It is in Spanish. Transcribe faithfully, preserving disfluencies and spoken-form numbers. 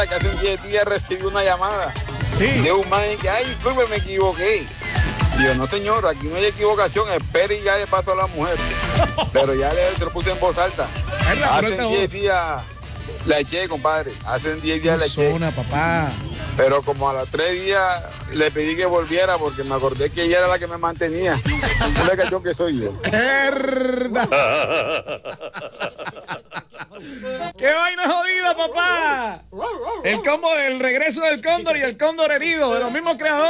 que hace diez días recibí una llamada Sí. de un man que, ay, disculpe, me equivoqué. Y yo, no señor, aquí no hay equivocación, espere y ya le paso a la mujer. Pero ya le, se lo puse en voz alta. Verdad, pero Hace esta diez voz. días la eché, compadre. Hace diez días la eché. Zona, papá. Pero como a los tres días le pedí que volviera porque me acordé que ella era la que me mantenía. Un cachón que soy yo. Verdad. ¡Qué vaina jodida, papá! El combo del regreso del cóndor y el cóndor herido, de los mismos creadores.